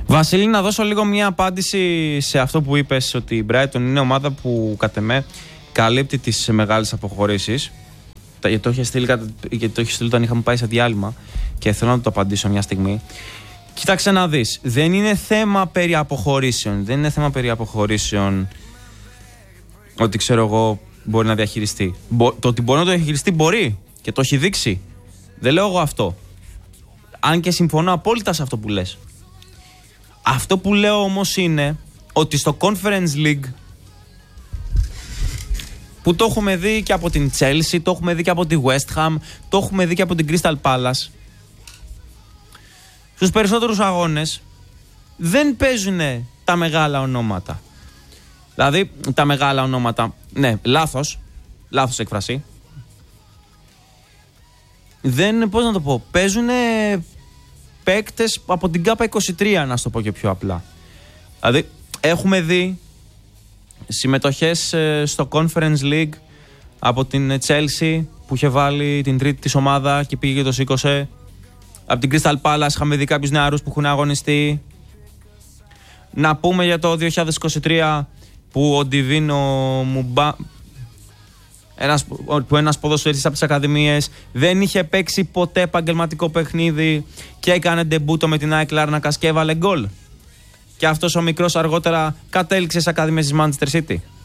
Βασίλη, να δώσω λίγο μια απάντηση σε αυτό που είπες, ότι η Brighton είναι ομάδα που κατ' εμέ καλύπτει τις μεγάλες αποχωρήσεις. Γιατί το είχε στείλει όταν είχαμε πάει σε διάλειμμα και θέλω να το απαντήσω μια στιγμή. Κοίταξε να δεις, δεν είναι θέμα περί αποχωρήσεων. Δεν είναι θέμα περί αποχωρήσεων ότι ξέρω εγώ μπορεί να διαχειριστεί. Το ότι μπορεί να το διαχειριστεί μπορεί και το έχει δείξει. Δεν λέω εγώ αυτό. Αν και συμφωνώ απόλυτα σε αυτό που λες. Αυτό που λέω όμως είναι ότι στο Conference League, που το έχουμε δει και από την Chelsea, το έχουμε δει και από τη West Ham, το έχουμε δει και από την Crystal Palace, στους περισσότερους αγώνες δεν παίζουν τα μεγάλα ονόματα. Δηλαδή τα μεγάλα ονόματα, ναι, λάθος έκφραση. Δεν, πώς να το πω, παίζουν παίκτες από την ΚΑΠΑ 23, να σου το πω και πιο απλά. Δηλαδή έχουμε δει συμμετοχές στο Conference League από την Chelsea που είχε βάλει την τρίτη της ομάδα και πήγε και το σήκωσε. Από την Crystal Palace είχαμε δει κάποιους νεαρούς που έχουν αγωνιστεί. Να πούμε για το 2023 που ο Ντιβίνο Μουμπά, ένας ποδοσφαιριστής από τις ακαδημίες, δεν είχε παίξει ποτέ επαγγελματικό παιχνίδι και έκανε ντεμπούτο με την ΑΕΚ Λάρνακας και έβαλε γκολ. Και αυτός ο μικρός αργότερα κατέληξε στις ακαδημίες της Manchester City.